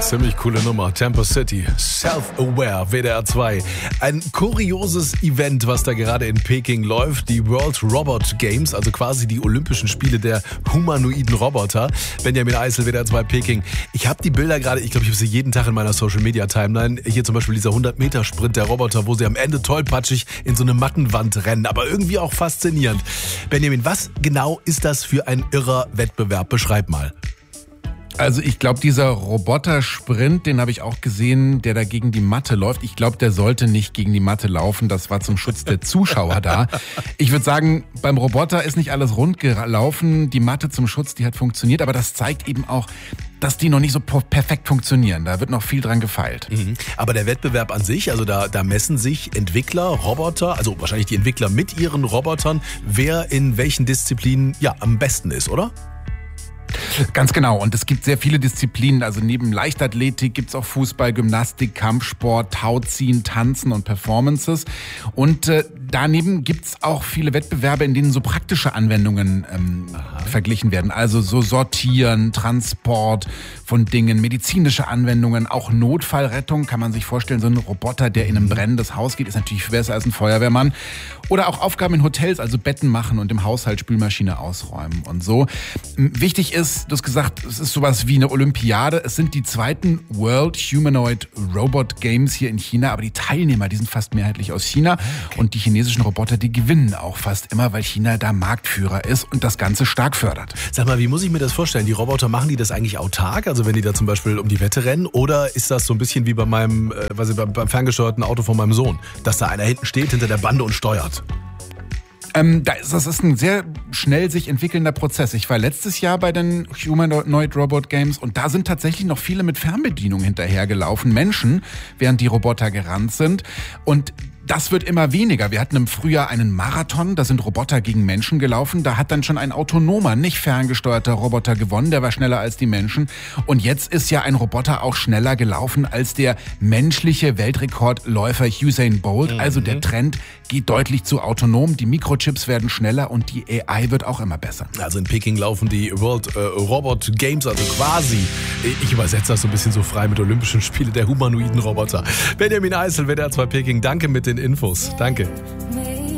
Ziemlich coole Nummer. Tempo City, Self-Aware, WDR 2. Ein kurioses Event, was da gerade in Peking läuft. Die World Robot Games, also quasi die Olympischen Spiele der humanoiden Roboter. Benjamin Eisel, WDR 2 Peking. Ich habe die Bilder gerade, ich glaube, ich habe sie jeden Tag in meiner Social-Media-Timeline. Hier zum Beispiel dieser 100-Meter-Sprint der Roboter, wo sie am Ende tollpatschig in so eine Mattenwand rennen. Aber irgendwie auch faszinierend. Benjamin, was genau ist das für ein irrer Wettbewerb? Beschreib mal. Also ich glaube, dieser Roboter-Sprint, den habe ich auch gesehen, der da gegen die Matte läuft. Ich glaube, der sollte nicht gegen die Matte laufen. Das war zum Schutz der Zuschauer da. Ich würde sagen, beim Roboter ist nicht alles rund gelaufen. Die Matte zum Schutz, die hat funktioniert. Aber das zeigt eben auch, dass die noch nicht so perfekt funktionieren. Da wird noch viel dran gefeilt. Aber der Wettbewerb an sich, also da messen sich Entwickler, Roboter, also wahrscheinlich die Entwickler mit ihren Robotern, wer in welchen Disziplinen ja am besten ist, oder? Ganz genau. Und es gibt sehr viele Disziplinen. Also neben Leichtathletik gibt's auch Fußball, Gymnastik, Kampfsport, Tauziehen, Tanzen und Performances. Und daneben gibt's auch viele Wettbewerbe, in denen so praktische Anwendungen verglichen werden. Also so Sortieren, Transport von Dingen, medizinische Anwendungen, auch Notfallrettung. Kann man sich vorstellen, so ein Roboter, der in ein brennendes Haus geht, ist natürlich besser als ein Feuerwehrmann. Oder auch Aufgaben in Hotels, also Betten machen und im Haushalt Spülmaschine ausräumen und so. Wichtig ist, du hast gesagt, es ist sowas wie eine Olympiade. Es sind die zweiten World Humanoid Robot Games hier in China, aber die Teilnehmer, die sind fast mehrheitlich aus China. Okay. Und die chinesischen Roboter, die gewinnen auch fast immer, weil China da Marktführer ist und das Ganze stark fördert. Sag mal, wie muss ich mir das vorstellen? Die Roboter, machen die das eigentlich autark? Also wenn die da zum Beispiel um die Wette rennen? Oder ist das so ein bisschen wie bei meinem, beim ferngesteuerten Auto von meinem Sohn, dass da einer hinten steht, hinter der Bande und steuert? Das ist ein sehr schnell sich entwickelnder Prozess. Ich war letztes Jahr bei den Humanoid Robot Games und da sind tatsächlich noch viele mit Fernbedienung hinterhergelaufen, Menschen, während die Roboter gerannt sind. Und das wird immer weniger. Wir hatten im Frühjahr einen Marathon, da sind Roboter gegen Menschen gelaufen. Da hat dann schon ein autonomer, nicht ferngesteuerter Roboter gewonnen, der war schneller als die Menschen. Und jetzt ist ja ein Roboter auch schneller gelaufen als der menschliche Weltrekordläufer Usain Bolt. Also der Trend geht deutlich zu autonom. Die Mikrochips werden schneller und die AI wird auch immer besser. Also in Peking laufen die World Robot Games, also quasi, ich übersetze das so ein bisschen so frei mit Olympischen Spiele der humanoiden Roboter. Benjamin Eisel, WDR 2 Peking, danke mit den Infos. Danke.